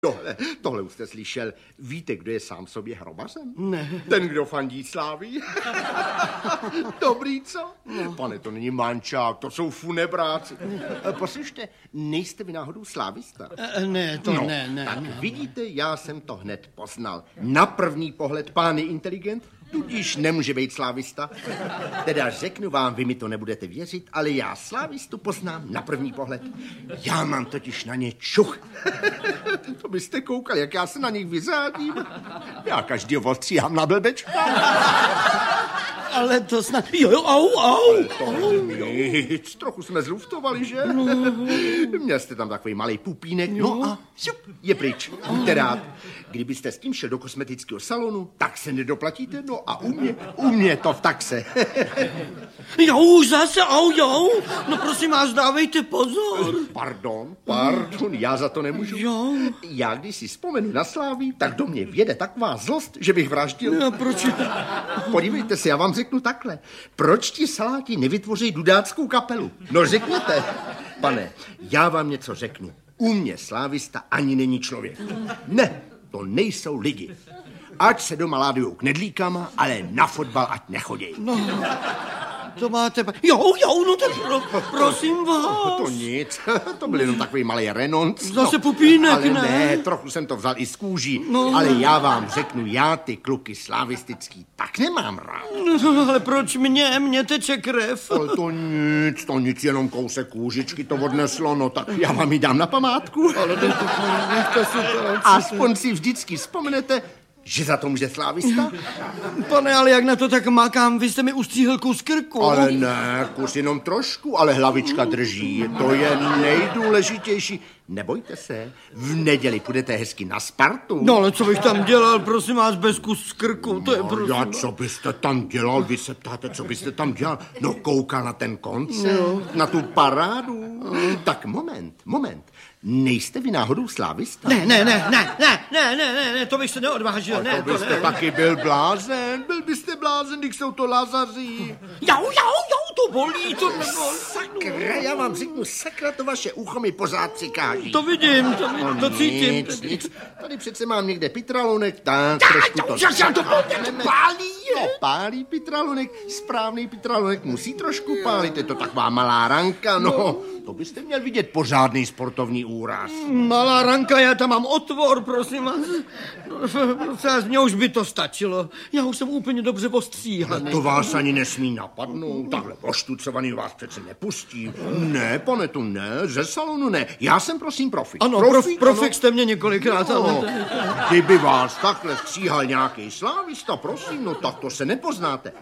Tohle už jste slyšel. Víte, kdo je sám sobě hrobařem? Ne. Ten, kdo fandí Slávii. Dobrý, co? No. Pane, to není mančák, to jsou funebráci. Poslyšte, nejste vy náhodou slávista? Ne, to no, ne. Tak vidíte, já jsem to hned poznal. Na první pohled pán je inteligent, tudíž nemůže být slávista. Teda řeknu vám, vy mi to nebudete věřit, ale já slávistu poznám na první pohled. Já mám totiž na ně čuch. To byste koukali, jak já se na nich vyřádím. Já každýho ostříhám na blbečka. Ale to snad... Jo, au. Nic, trochu jsme zluftovali, že? Měl jste tam takový malý pupínek, no a šup, je pryč. Buďte rád. Kdybyste s tím šel do kosmetického salonu, tak se nedoplatíte, no a u mě to v taxe. Jo, zase, jo. No prosím vás, dávejte pozor. Pardon, já za to nemůžu. Jo. Já když si vzpomenu na Slávii, tak do mě vjede taková zlost, že bych vraždil. No, proč? Podívejte se, já vám řeknu takhle. Proč ti saláti nevytvoří dudáckou kapelu? No řekněte. Pane, já vám něco řeknu. U mě slávista ani není člověk. Ne, to nejsou lidi. Ať se doma ládujou knedlíkama, ale na fotbal ať nechodějí. No, to máte... Jo, no tak prosím vás. To nic, to byl jenom takový malý renonc. Zase pupínek, ale ne? Ne, trochu jsem to vzal i z kůží. No. Ale já vám řeknu, já ty kluky slavistický tak nemám rád. No, ale proč mě teče krev? Ale to nic, jenom kousek kůžičky to odneslo, no tak já vám ji dám na památku. Ale nechte si to. Aspoň si vždycky vzpomenete, že za to může slávista? Pane, ale jak na to tak makám, vy jste mi ustříhl kus krku. Ale ne, kus jenom trošku, ale hlavička drží. To je nejdůležitější. Nebojte se, v neděli půjdete hezky na Spartu. No ale co bych tam dělal, prosím vás, bez kus krku, to je prosím. Já, co byste tam dělal? Vy se ptáte, co byste tam dělal? No koukal na ten koncert, na tu parádu. Tak moment. Nejste vy náhodou slávista? Ne, to bych se neodvážil. A to byste taky byl blázen. Byl byste blázen, když jsou to Lazaři. Jau, to bolí, to nebolí. Sakra, já vám řeknu, sakra, to vaše ucho mi pořád přikáží. To vidím, to cítím. Nic. Tady přece mám někde pitralonek, tak trošku to... To pálí. No, pálí pitralonek, správný pitralonek musí trošku pálit, je to taková malá ranka, no. To byste měl vidět pořádný sportovní úraz. Malá ranka, já tam mám otvor, prosím vás. Mně už by to stačilo. Já už jsem úplně dobře ostříhaný. To vás ani nesmí napadnout. Takhle poštucovaný vás přece nepustí. Ne, pane, to ne, ze salonu ne. Já jsem prosím profik. Ano, profik jste mě několikrát. No, kdyby vás takhle stříhal nějaký slávista, prosím, no tak to se nepoznáte.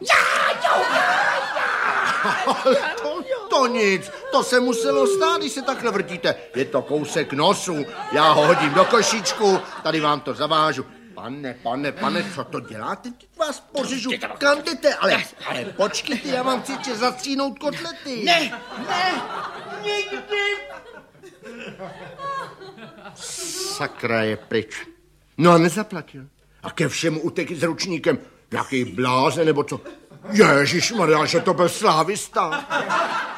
To nic, to se muselo stát, když se takhle vrtíte. Je to kousek nosu, já ho hodím do košíčku, tady vám to zavážu. Pane, co to děláte? Vás pořežu. Kam jdete? Ale počkejte, já vám chci ještě zastříhnout kotlety. Ne, nikdy. Sakra, je pryč. No a nezaplatil. A ke všemu utekl s ručníkem. Jaký blázen nebo co? Ježišmarja, že to byl slávista.